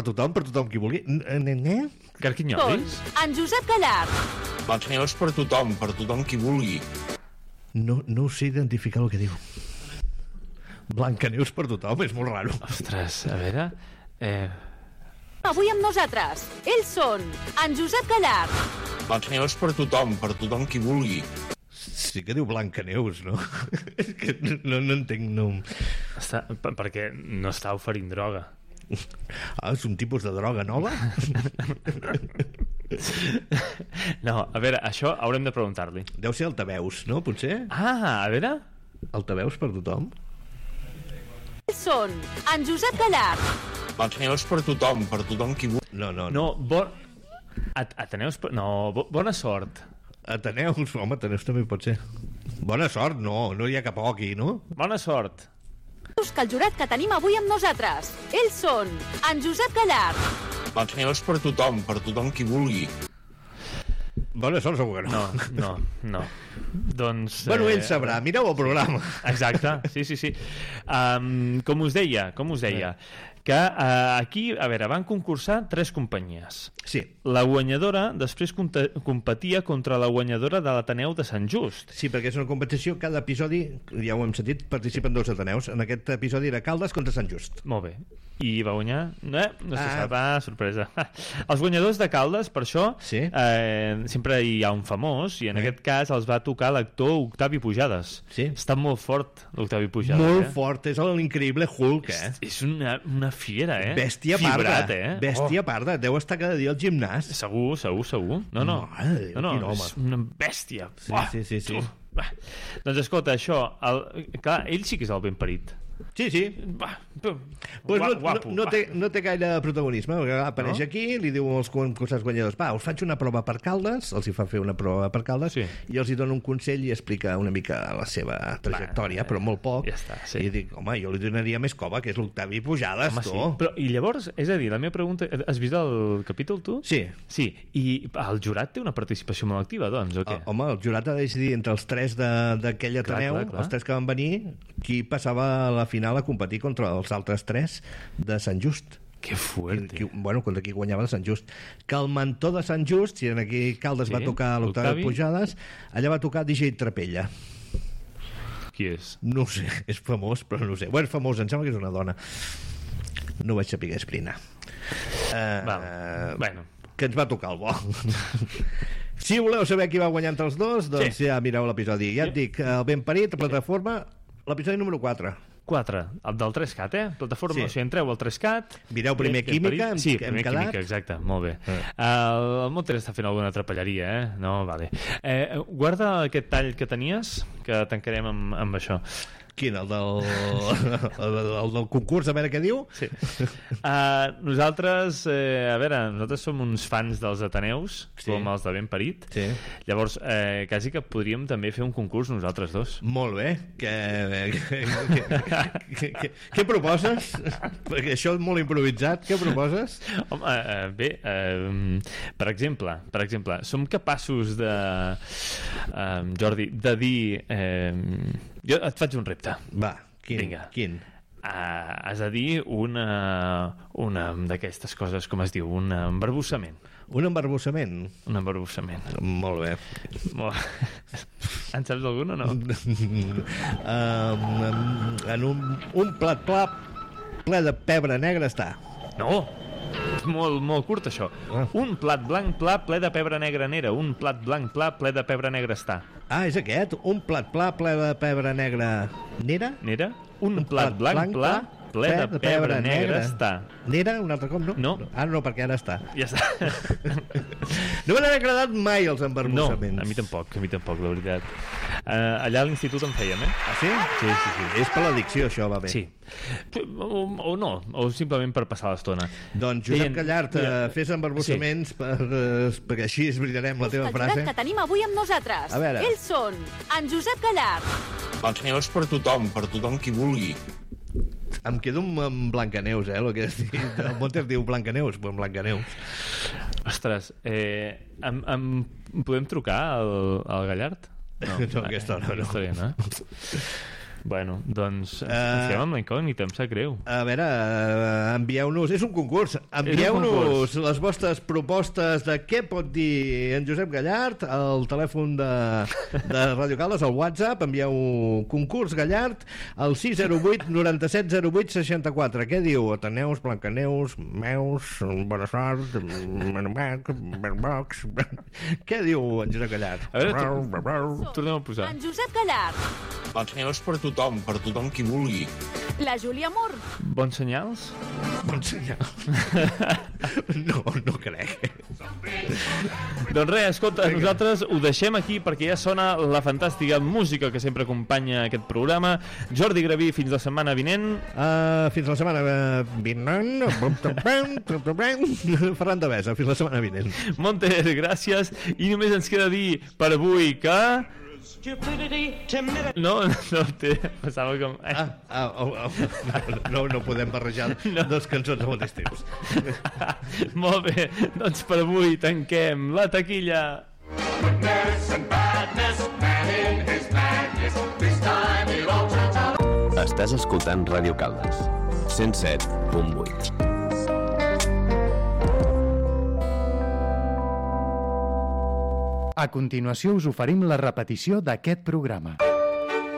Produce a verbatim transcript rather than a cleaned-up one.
tothom, per tothom qui vulgui. Eh? Carquinyolis? En Josep Gallart. Blancaneus per tothom, per tothom qui vulgui. No, no sé identificar el que diu. Blancaneus per tothom, és molt raro. Ostres, a veure... Eh... Avui amb nosaltres. Ells són en Josep Gallart. Blancaneus per tothom, per tothom qui vulgui. Sí que diu Blancaneus, no? És que no, no entenc, no... Està, perquè no està oferint droga. Ah, és un tipus de droga nova? No, a veure, això haurem de preguntar-li. Deu ser altaveus, no? Potser? Ah, a veure... Altaveus per tothom? Ells són en Josep Gallart. Blancaneus per tothom, per tothom qui vulgui. No, no, no. No, bon... At Ateneus... No, bo bona sort. Ateneus, home, Ateneus també pot ser. Bona sort, no, no hi ha cap oqui, no? Bona sort. Que el jurat que tenim avui amb nosaltres. Ells són en Josep Gallart. Blancaneus per tothom, per tothom qui vulgui. Bona sort segur que no. No, no, no. Doncs... Bueno, ell sabrà, mireu el programa. Exacte, sí, sí, sí. Um, com us deia, com us deia, que uh, aquí, a veure, van concursar tres companyies. Sí. La guanyadora després competia contra la guanyadora de l'Ateneu de Sant Just. Sí, perquè és una competició, cada episodi, ja ho hem sentit, participen dos Ateneus. En aquest episodi era Caldes contra Sant Just. Molt bé. I va guanyar? Eh, no se Ah. sap, ah, sorpresa. Els guanyadors de Caldes, per això, Sí. eh, sempre hi ha un famós, i en Eh. aquest cas els va tocar l'actor Octavi Pujades. Sí. Està molt fort, l'Octavi Pujades. Molt eh? fort, és l'increïble Hulk, eh? És, és una, una fiera, eh? Bèstia Fibrat, parda, eh? bèstia Oh. parda. Deu estar cada dia al gimnàs. Segur, segur, segur. No, no. Mare de Déu, no, quin no, home. és una bèstia. Sí, Uah, sí, sí, sí. tu. Va. Doncs escolta, això, el, clar, ell sí que és el ben parit. Sí, sí. Va, tu, Pues gua- no, guapo, no, no, va. té, no té gaire protagonisme, perquè apareix No? aquí, li diu als concursants guanyadors, va, us faig una prova per Caldes, els hi fa fer una prova per Caldes, Sí. i els hi dona un consell i explica una mica la seva trajectòria, Va, però molt poc. ja està, sí. I dic, home, jo li donaria més cova, que és l'Octavi Pujades, Home, tu. sí. Però, i llavors, és a dir, la meva pregunta... Has vist el capítol, tu? Sí. Sí, i el jurat té una participació molt activa, doncs, o què? Ah, home, el jurat ha de decidir entre els tres de- d'aquell Clar, Ateneu, clar, clar. els tres que van venir, qui passava a la final a competir contra els altres tres de Sant Just. Que fuerte. Qui, bueno, contra qui guanyava de Sant Just, que el mentor de Sant Just, si en aquí Caldes Sí, va tocar l'Octavi l'Octavi. Pujades, allà va tocar D J Trapella. Qui és? No ho sé, és famós, però no ho sé. Bueno, és famós, em sembla que és una dona. No ho vaig saber esbrinar. Uh, Val. Bueno. Que ens va tocar el bo. Si voleu saber qui va guanyar entre els dos, doncs Sí. ja mireu l'episodi. Ja et dic, el Ben Parit, a plataforma, l'episodi número quatre. quatre, el del tres cat, eh? Plataforma, Sí. o sigui, entreu al tres cat... Mireu primer Ben- ben Química, parit. Sí, hem- hem primer quedat. Química, exacte, molt bé. Ah. El, el Monter està fent alguna trapelleria, eh? No, vale. Eh, guarda aquest tall que tenies, que tancarem amb, amb això. Quin? El del, el, el del concurs, a veure què diu? Sí. Uh, nosaltres, eh, a veure, nosaltres som uns fans dels Ateneus, Sí. com els de Ben Parit. Sí. Llavors, eh, quasi que podríem també fer un concurs nosaltres dos. Molt bé. Què, què, què, què, què proposes? Perquè això és molt improvisat. Què proposes? Home, eh, bé, eh, per exemple, per exemple, som capaços de, eh, Jordi, de dir... Eh, jo et faig un repte. Va, quin? Vinga. Quin? Uh, has de dir una, una d'aquestes coses, com es diu, un embarbussament. Un embarbussament? Un embarbussament. Molt bé. Molt... En saps algun o no? um, en un, un plat pla ple de pebre negre està. No! És molt, molt curt, això. Ah. Un plat blanc pla ple de pebre negre n'era. Un plat blanc pla ple de pebre negre està. Ah, és aquest? Un plat pla ple de pebre negre n'era? N'era? Un, un plat, plat blanc, blanc pla ple de, de pebre, pebre negre està. N'era? Un altre cop, no? No. Ah, no, perquè ara està. Ja està. No me n'han agradat mai els No, embarbussaments. a mi tampoc, a mi tampoc, la veritat. Uh, allà a l'institut en fèiem, eh? Ah, sí? Sí, sí, sí. És per l'addicció, això, va bé. Sí. O, o no, o simplement per passar l'estona. Doncs, Josep Deien- Gallart, mira, eh, fes embarbussaments per, eh, perquè així esbrillarem la teva El frase. jurat que tenim avui amb nosaltres. A veure. Ells són en Josep Gallart. Blancaneus per tothom, per tothom qui vulgui. Em quedo amb, amb Blancaneus, eh, el que has dit. El Monter diu Blancaneus, però amb Blancaneus. Ostres, eh, em, em, podem trucar al, al Gallart? No, aquesta hora no. Aquesta hora no. Bueno, doncs ens Eh, uh, amb la incògnita, em sap greu. A veure, eh, envieu-nos... És un concurs. concurs. Envieu-nos les vostres propostes de què pot dir en Josep Gallard al telèfon de, de Radio Caldes, al WhatsApp. Envieu concurs Gallard al sis zero vuit noranta-set zero vuit seixanta-quatre. Què diu? Ateneus, Blancaneus, Meus, Bona Sort, Menomac, Berbox... Què diu en Josep Gallard? A veure, tornem a posar. En Josep Gallard. Bons senyors per tothom, per tothom qui vulgui. La Júlia Mur. Bons senyals? Bon senyal. No, no crec. Doncs res, escolta, nosaltres ho deixem aquí perquè ja sona la fantàstica música que sempre acompanya aquest programa. Jordi Graví, fins la setmana vinent. Uh, fins la setmana uh, vinent. Ferran de Besa, fins la setmana vinent. Moltes gràcies. I només ens queda dir per avui que... No, no té... Passava com... Ah, ah, oh, oh, no, no podem barrejar No. dos cançons al mateix temps. Molt bé, doncs per avui tanquem la taquilla. Estàs escoltant Ràdio Caldes, cent set punt vuit. A continuació us oferim la repetició d'aquest programa.